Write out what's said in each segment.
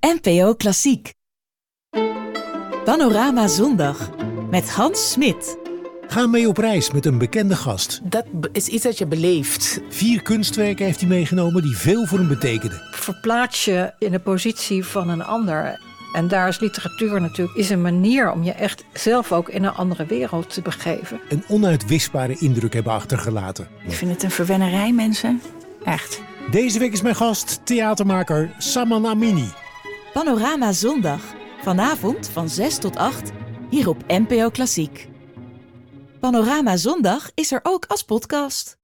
NPO Klassiek. Panorama Zondag met Hans Smit. Ga mee op reis met een bekende gast. Dat is iets dat je beleeft. 4 kunstwerken heeft hij meegenomen die veel voor hem betekenden. Verplaats je in de positie van een ander. En daar is literatuur natuurlijk is een manier om je echt zelf ook in een andere wereld te begeven. Een onuitwisbare indruk hebben achtergelaten. Ik vind het een verwennerij, mensen. Echt. Deze week is mijn gast theatermaker Saman Amini. Panorama Zondag. Vanavond van 6 tot 8 hier op NPO Klassiek. Panorama Zondag is er ook als podcast.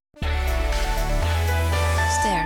Ster.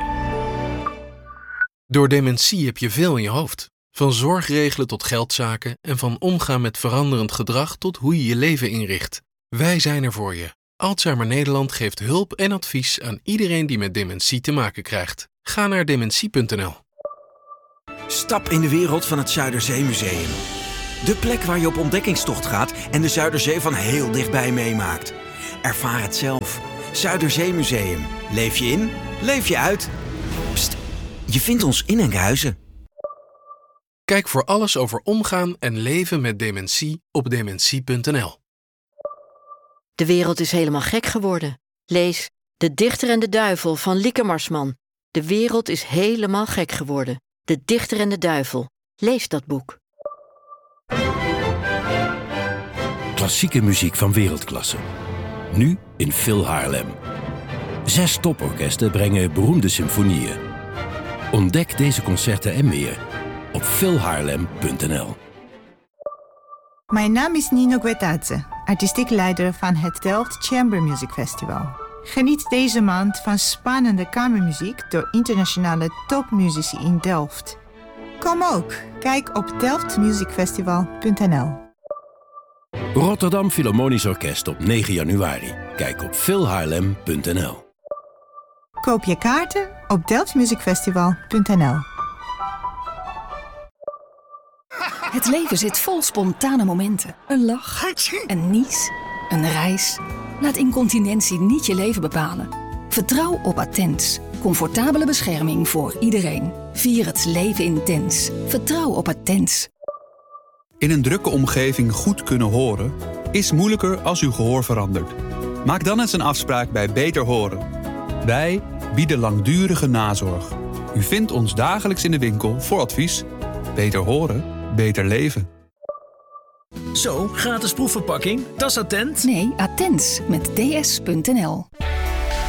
Door dementie heb je veel in je hoofd. Van zorgregelen tot geldzaken en van omgaan met veranderend gedrag tot hoe je je leven inricht. Wij zijn er voor je. Alzheimer Nederland geeft hulp en advies aan iedereen die met dementie te maken krijgt. Ga naar dementie.nl. Stap in de wereld van het Zuiderzeemuseum. De plek waar je op ontdekkingstocht gaat en de Zuiderzee van heel dichtbij meemaakt. Ervaar het zelf. Zuiderzeemuseum. Leef je in, leef je uit. Pst, je vindt ons in Enkhuizen. Kijk voor alles over omgaan en leven met dementie op dementie.nl. De wereld is helemaal gek geworden. Lees De Dichter en de Duivel van Lieke Marsman. De wereld is helemaal gek geworden. De Dichter en de Duivel. Lees dat boek. Klassieke muziek van wereldklasse. Nu in Phil Haarlem. 6 toporkesten brengen beroemde symfonieën. Ontdek deze concerten en meer op philhaarlem.nl. Mijn naam is Nino Guetadze, artistiek leider van het Delft Chamber Music Festival. Geniet deze maand van spannende kamermuziek door internationale topmuzici in Delft. Kom ook, kijk op delftmusicfestival.nl. Rotterdam Philharmonisch Orkest op 9 januari. Kijk op philhaarlem.nl. Koop je kaarten op delftmusicfestival.nl. Het leven zit vol spontane momenten. Een lach, een nies, een reis. Laat incontinentie niet je leven bepalen. Vertrouw op Attens. Comfortabele bescherming voor iedereen. Vier het leven intens. Vertrouw op Attens. In een drukke omgeving goed kunnen horen is moeilijker als uw gehoor verandert. Maak dan eens een afspraak bij Beter Horen. Wij bieden langdurige nazorg. U vindt ons dagelijks in de winkel voor advies. Beter horen, beter leven. Zo, gratis proefverpakking. Dat is Attent? Nee, Attens met ds.nl.